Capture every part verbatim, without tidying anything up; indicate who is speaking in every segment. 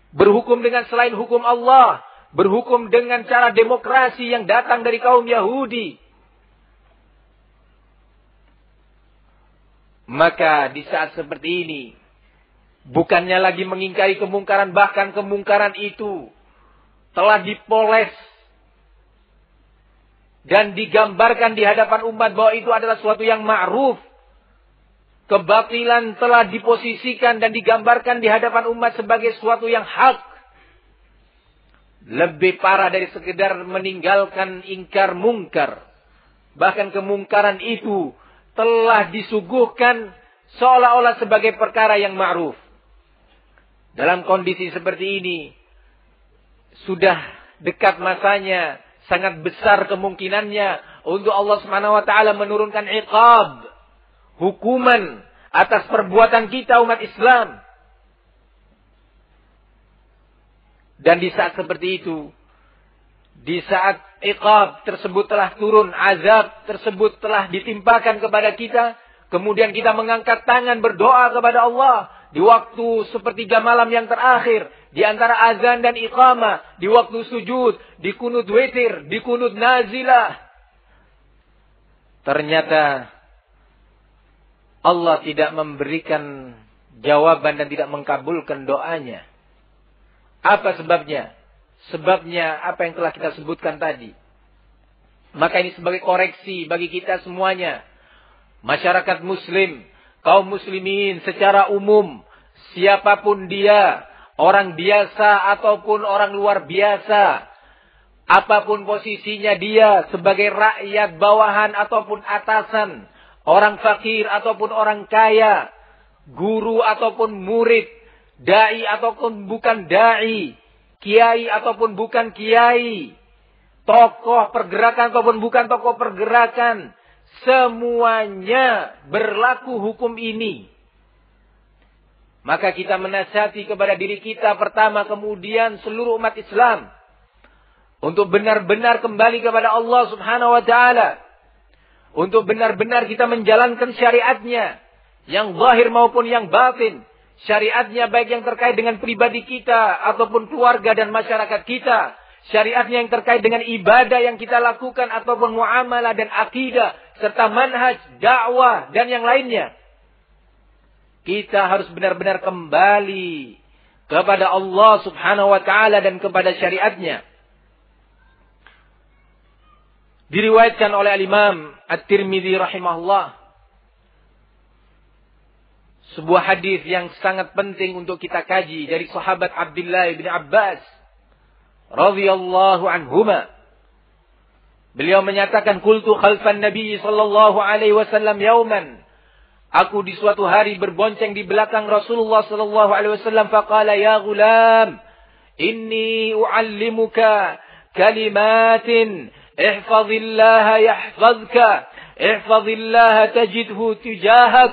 Speaker 1: berhukum dengan selain hukum Allah, berhukum dengan cara demokrasi yang datang dari kaum Yahudi. Maka di saat seperti ini, bukannya lagi mengingkari kemungkaran, bahkan kemungkaran itu telah dipoles dan digambarkan di hadapan umat bahwa itu adalah suatu yang ma'ruf. Kebatilan telah diposisikan dan digambarkan di hadapan umat sebagai suatu yang hak. Lebih parah dari sekedar meninggalkan ingkar mungkar. Bahkan kemungkaran itu telah disuguhkan seolah-olah sebagai perkara yang ma'ruf. Dalam kondisi seperti ini, sudah dekat masanya, sangat besar kemungkinannya untuk Allah Subhanahu wa taala menurunkan iqab, hukuman atas perbuatan kita umat Islam. Dan di saat seperti itu, di saat iqab tersebut telah turun, azab tersebut telah ditimpakan kepada kita, kemudian kita mengangkat tangan berdoa kepada Allah di waktu sepertiga malam yang terakhir, di antara azan dan iqamah, di waktu sujud, di kunut witir, di kunut nazilah. Ternyata Allah tidak memberikan jawaban dan tidak mengkabulkan doanya. Apa sebabnya? Sebabnya apa yang telah kita sebutkan tadi. Maka ini sebagai koreksi bagi kita semuanya. Masyarakat muslim, kaum muslimin secara umum, siapapun dia, orang biasa ataupun orang luar biasa, apapun posisinya dia, sebagai rakyat bawahan ataupun atasan, orang fakir ataupun orang kaya, guru ataupun murid, dai ataupun bukan dai, kiai ataupun bukan kiai, tokoh pergerakan ataupun bukan tokoh pergerakan, semuanya berlaku hukum ini. Maka kita menasihati kepada diri kita pertama, kemudian seluruh umat Islam, untuk benar-benar kembali kepada Allah Subhanahu wa taala. Untuk benar-benar kita menjalankan syariatnya, yang zahir maupun yang batin. Syariatnya baik yang terkait dengan pribadi kita ataupun keluarga dan masyarakat kita. Syariatnya yang terkait dengan ibadah yang kita lakukan ataupun muamalah dan akidah, serta manhaj, dakwah dan yang lainnya. Kita harus benar-benar kembali kepada Allah Subhanahu wa taala dan kepada syariatnya. Diriwayatkan oleh Al-Imam At-Tirmidzi rahimahullah, sebuah hadis yang sangat penting untuk kita kaji dari sahabat Abdullah bin Abbas radhiyallahu anhuma. Beliau menyatakan, qultu khalfan Nabi sallallahu alaihi wasallam yauman. Aku di suatu hari berbonceng di belakang Rasulullah sallallahu alaihi wasallam, faqala ya ghulam inni uallimuka kalimatin ihfazillaha yahfazka ihfazillaha tajidhu tujahak.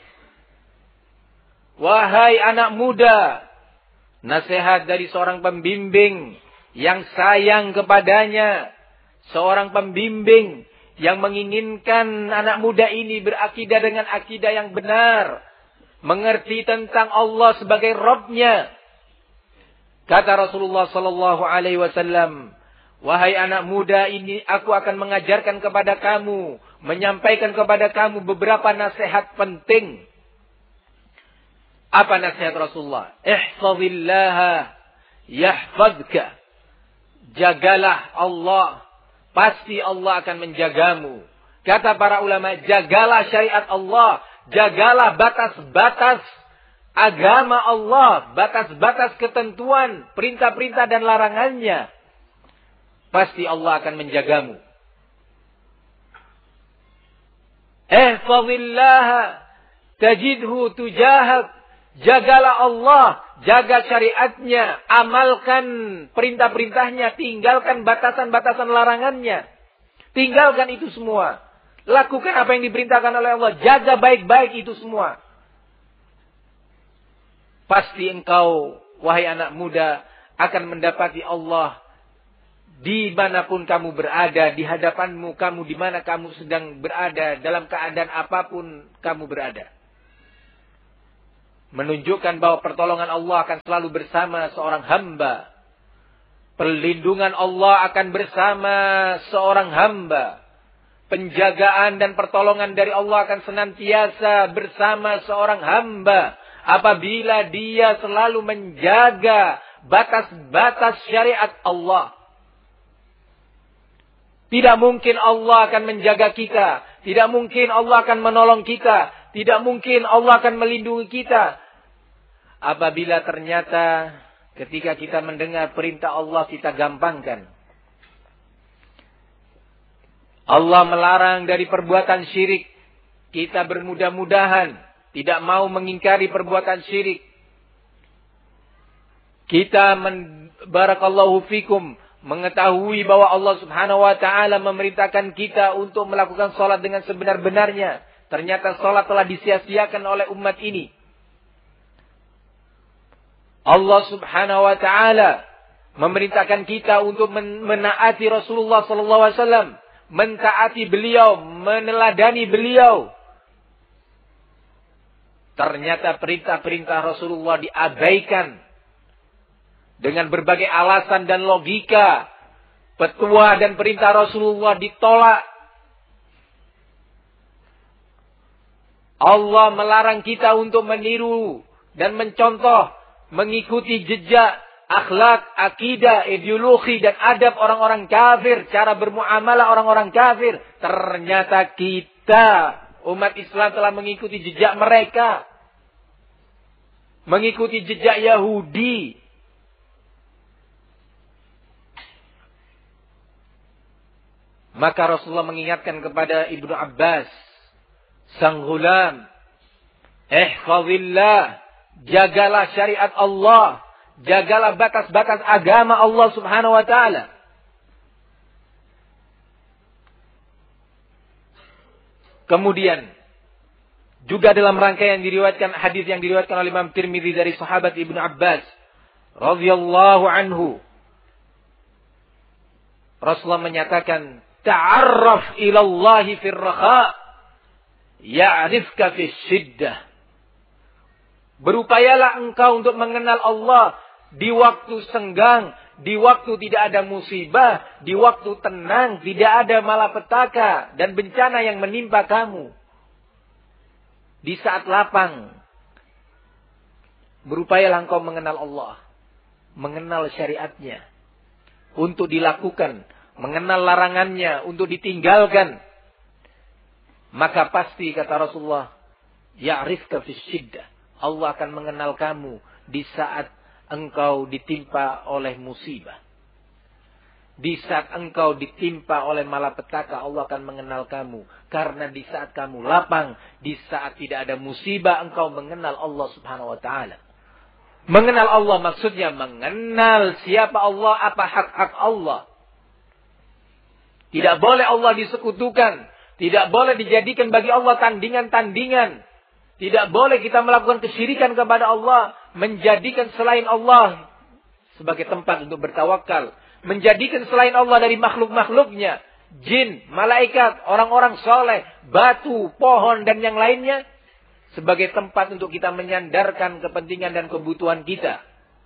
Speaker 1: Wahai anak muda, nasihat dari seorang pembimbing yang sayang kepadanya, seorang pembimbing yang menginginkan anak muda ini berakidah dengan akidah yang benar, mengerti tentang Allah sebagai Rabb-Nya. Kata Rasulullah sallallahu alaihi wasallam, wahai anak muda ini, aku akan mengajarkan kepada kamu, menyampaikan kepada kamu beberapa nasihat penting. Apa nasihat Rasulullah? Ihfazillaha yahfazka. Jagalah Allah, pasti Allah akan menjagamu. Kata para ulama, jagalah syariat Allah, jagalah batas-batas agama Allah, batas-batas ketentuan, perintah-perintah dan larangannya. Pasti Allah akan menjagamu. Ihfazillaha tajidhu tujahak. Jagalah Allah, jaga syariatnya, amalkan perintah-perintahnya, tinggalkan batasan-batasan larangannya. Tinggalkan itu semua. Lakukan apa yang diperintahkan oleh Allah, jaga baik-baik itu semua. Pasti engkau, wahai anak muda, akan mendapati Allah dimanapun kamu berada, di hadapanmu kamu, di mana kamu sedang berada, dalam keadaan apapun kamu berada. menunjukkan bahwa pertolongan Allah akan selalu bersama seorang hamba. Perlindungan Allah akan bersama seorang hamba. Penjagaan dan pertolongan dari Allah akan senantiasa bersama seorang hamba apabila dia selalu menjaga batas-batas syariat Allah. Tidak mungkin Allah akan menjaga kita. Tidak mungkin Allah akan menolong kita. Tidak mungkin Allah akan melindungi kita. Apabila ternyata ketika kita mendengar perintah Allah kita gampangkan. Allah melarang dari perbuatan syirik. Kita bermudah-mudahan tidak mau mengingkari perbuatan syirik. Kita men, barakallahu fikum, mengetahui bahwa Allah subhanahu wa ta'ala memerintahkan kita untuk melakukan sholat dengan sebenar-benarnya. Ternyata sholat telah disia-siakan oleh umat ini. Allah subhanahu wa ta'ala memerintahkan kita untuk menaati Rasulullah sallallahu alaihi wasallam. Mentaati beliau, meneladani beliau. Ternyata perintah-perintah Rasulullah diabaikan. Dengan berbagai alasan dan logika. Petua dan perintah Rasulullah ditolak. Allah melarang kita untuk meniru dan mencontoh. Mengikuti jejak, akhlak, akidah, ideologi dan adab orang-orang kafir. Cara bermuamalah orang-orang kafir. Ternyata kita, umat Islam telah mengikuti jejak mereka. Mengikuti jejak Yahudi. Maka Rasulullah mengingatkan kepada Ibnu Abbas, sang ghulam, ihfazillah, jagalah syariat Allah, jagalah batas-batas agama Allah subhanahu wa ta'ala. Kemudian, juga dalam rangkaian diriwayatkan hadis yang diriwayatkan oleh Imam Tirmidzi dari sahabat Ibnu Abbas radhiyallahu anhu, Rasulullah menyatakan, ta'arraf ilallahi fir rakha ya'rifka fis syiddah. Berupayalah engkau untuk mengenal Allah di waktu senggang, di waktu tidak ada musibah, di waktu tenang, tidak ada malapetaka dan bencana yang menimpa kamu. Di saat lapang, berupayalah engkau mengenal Allah, mengenal syariatnya untuk dilakukan, mengenal larangannya untuk ditinggalkan. Maka pasti kata Rasulullah, ya'rifka fis syiddah. Allah akan mengenal kamu di saat engkau ditimpa oleh musibah. Di saat engkau ditimpa oleh malapetaka, Allah akan mengenal kamu. Karena di saat kamu lapang, di saat tidak ada musibah, engkau mengenal Allah subhanahu wa ta'ala. Mengenal Allah maksudnya mengenal siapa Allah, apa hak-hak Allah. Tidak boleh Allah disekutukan. Tidak boleh dijadikan bagi Allah tandingan-tandingan. Tidak boleh kita melakukan kesyirikan kepada Allah. Menjadikan selain Allah sebagai tempat untuk bertawakal. Menjadikan selain Allah dari makhluk-makhluknya. Jin, malaikat, orang-orang soleh, batu, pohon dan yang lainnya. Sebagai tempat untuk kita menyandarkan kepentingan dan kebutuhan kita.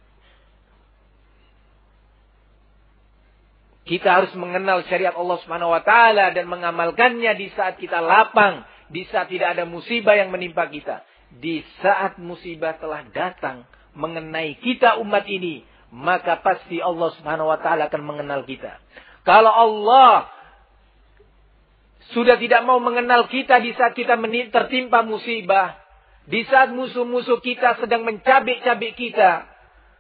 Speaker 1: Kita harus mengenal syariat Allah subhanahu wa ta'ala dan mengamalkannya di saat kita lapang. Di saat tidak ada musibah yang menimpa kita. Di saat musibah telah datang mengenai kita umat ini. Maka pasti Allah subhanahu wa ta'ala akan mengenal kita. Kalau Allah sudah tidak mau mengenal kita di saat kita tertimpa musibah. Di saat musuh-musuh kita sedang mencabik-cabik kita.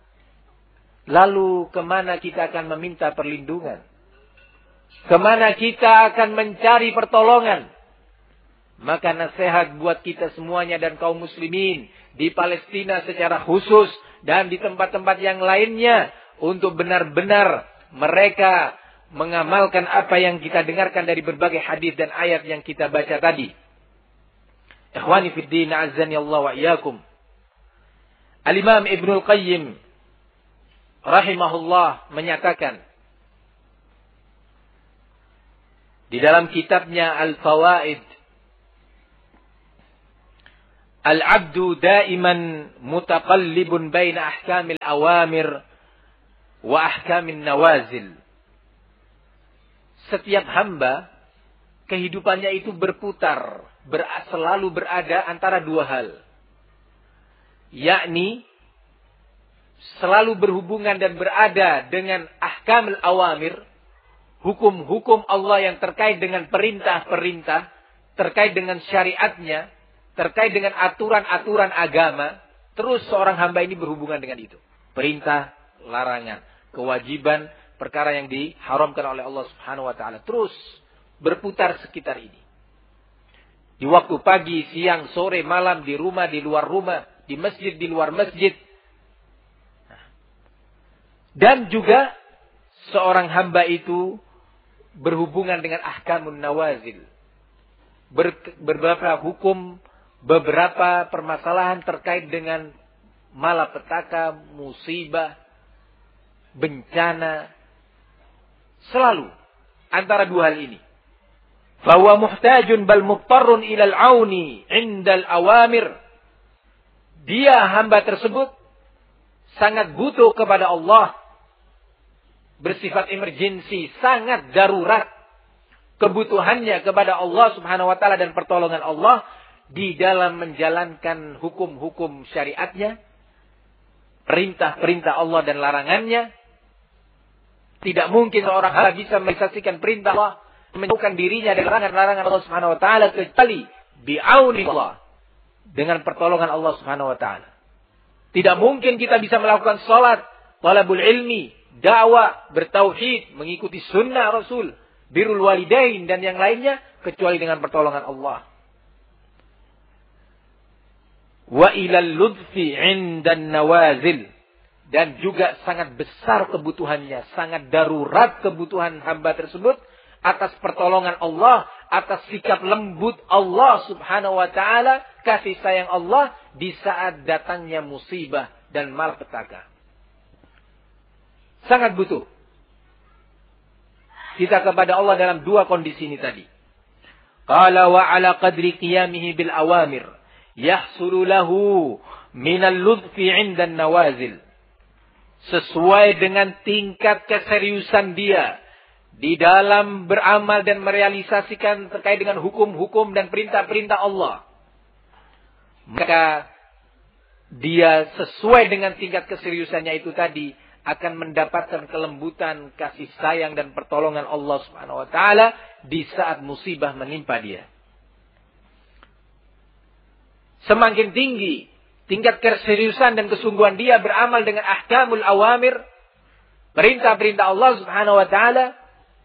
Speaker 1: Lalu kemana kita akan meminta perlindungan? Kemana kita akan mencari pertolongan? Maka nasihat buat kita semuanya dan kaum muslimin di Palestina secara khusus dan di tempat-tempat yang lainnya untuk benar-benar mereka mengamalkan apa yang kita dengarkan dari berbagai hadis dan ayat yang kita baca tadi. Ikhwani fid din, azzani Allah wa iyyakum. Al-Imam Ibnul Qayyim rahimahullah menyatakan di dalam kitabnya Al-Fawaid, Al-'abdu daiman mutaqallibun baina ahkamil awamir wa ahkamin nawazil. Setiap hamba kehidupannya itu berputar, ber, selalu berada antara dua hal. Yakni selalu berhubungan dan berada dengan ahkamul awamir, hukum-hukum Allah yang terkait dengan perintah-perintah, terkait dengan syariatnya, terkait dengan aturan-aturan agama. Terus seorang hamba ini berhubungan dengan itu. Perintah, larangan, kewajiban, perkara yang diharamkan oleh Allah Subhanahu wa taala. Terus berputar sekitar ini. Di waktu pagi, siang, sore, malam, di rumah, di luar rumah, di masjid, di luar masjid. Dan juga seorang hamba itu berhubungan dengan ahkamun nawazil. Ber, beberapa hukum, beberapa permasalahan terkait dengan malapetaka, musibah, bencana. Selalu antara dua hal ini. Fahuwa muhtajun bal muttarrun ilal auni indal awamir. Dia hamba tersebut sangat butuh kepada Allah. Bersifat emergensi, sangat darurat. Kebutuhannya kepada Allah Subhanahu wa taala dan pertolongan Allah di dalam menjalankan hukum-hukum syariatnya, perintah-perintah Allah dan larangannya. Tidak mungkin seorang hamba bisa merealisasikan perintah Allah, menjauhkan dirinya dari larangan-larangan Allah Subhanahu wa taala kecuali bi'auni Allah, dengan pertolongan Allah Subhanahu wa taala. Tidak mungkin kita bisa melakukan salat, talabul ilmi, dakwah, bertauhid, mengikuti sunnah Rasul, birrul walidain dan yang lainnya kecuali dengan pertolongan Allah. Wa ilal ludfi 'indan nawazil, dan juga sangat besar kebutuhannya, sangat darurat kebutuhan hamba tersebut atas pertolongan Allah, atas sikap lembut Allah Subhanahu wa taala, kasih sayang Allah di saat datangnya musibah dan malapetaka. Sangat butuh kita kepada Allah dalam dua kondisi ini tadi. Qala wa ala qadri qiyamihi bil awamir yahsulu lahu minal ludfi 'indan nawazil. Sesuai dengan tingkat keseriusan dia di dalam beramal dan merealisasikan terkait dengan hukum-hukum dan perintah-perintah Allah, maka dia sesuai dengan tingkat keseriusannya itu tadi akan mendapatkan kelembutan, kasih sayang dan pertolongan Allah Subhanahu wa taala di saat musibah menimpa dia. Semakin tinggi tingkat keseriusan dan kesungguhan dia beramal dengan ahkamul awamir, perintah-perintah Allah Subhanahu wa taala,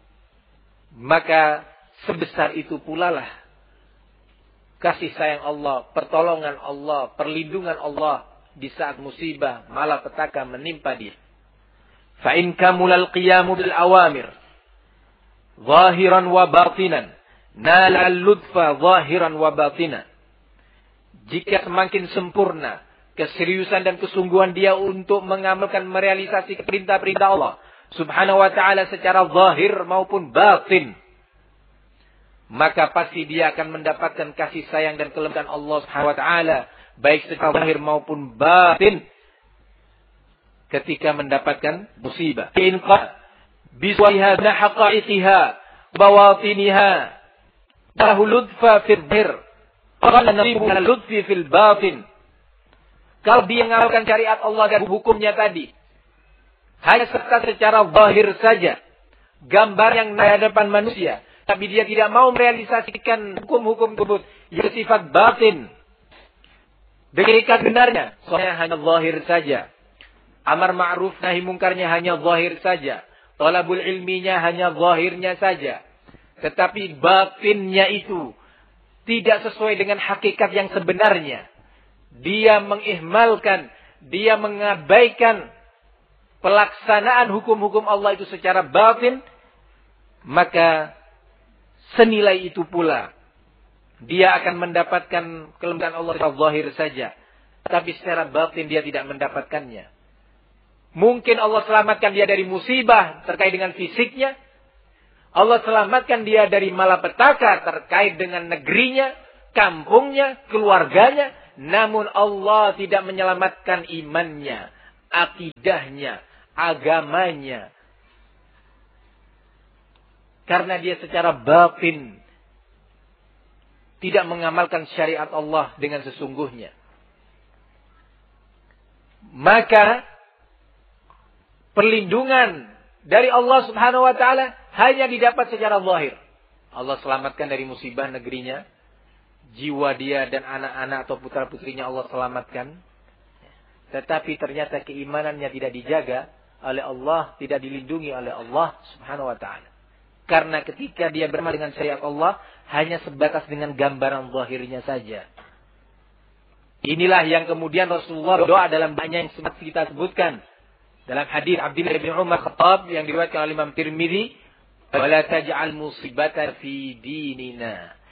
Speaker 1: maka sebesar itu pula lah kasih sayang Allah, pertolongan Allah, perlindungan Allah di saat musibah, malapetaka menimpa dia. Fa in kamulal qiyamu bil awamir zahiran wa batinan nala al-ludfa zahiran wa batinan. Jika semakin sempurna keseriusan dan kesungguhan dia untuk mengamalkan, merealisasi perintah-perintah Allah Subhanahu wa taala secara zahir maupun batin, maka pasti dia akan mendapatkan kasih sayang dan kelembutan Allah Subhanahu wa taala baik secara zahir maupun batin ketika mendapatkan musibah. In qa biswaha haqa'iqiha bawatiniha lahu ludfa fil dhir qala nasibu al-ludfi fil batin. Kalau dia mengamalkan syariat Allah dan hukumnya tadi hanya serta secara zahir saja, gambar yang di hadapan manusia, tapi dia tidak mau merealisasikan hukum-hukum tersebut yang bersifat batin, berikat benarnya, soalnya hanya zahir saja. Amar ma'ruf nahi mungkarnya hanya zahir saja. Talabul ilminya hanya zahirnya saja. Tetapi batinnya itu tidak sesuai dengan hakikat yang sebenarnya. Dia mengihmalkan, dia mengabaikan pelaksanaan hukum-hukum Allah itu secara batin, maka senilai itu pula dia akan mendapatkan kelembutan Allah secara zahir saja, tapi secara batin dia tidak mendapatkannya. Mungkin Allah selamatkan dia dari musibah terkait dengan fisiknya, Allah selamatkan dia dari malapetaka terkait dengan negerinya, kampungnya, keluarganya, namun Allah tidak menyelamatkan imannya, akidahnya, agamanya. Karena dia secara batin tidak mengamalkan syariat Allah dengan sesungguhnya. Maka perlindungan dari Allah Subhanahu wa taala hanya didapat secara zahir. Allah selamatkan dari musibah negerinya, jiwa dia dan anak-anak atau putra-putrinya Allah selamatkan. Tetapi ternyata keimanannya tidak dijaga oleh Allah, tidak dilindungi oleh Allah Subhanahu wa taala. Karena ketika dia beramal dengan syariat Allah, hanya sebatas dengan gambaran zahirnya saja. Inilah yang kemudian Rasulullah berdoa dalam banyak yang sempat kita sebutkan. Dalam hadis Abdullah bin Umar Khattab yang diriwayatkan oleh Imam Tirmidzi, "Wala taj'al musibatan fi dinina."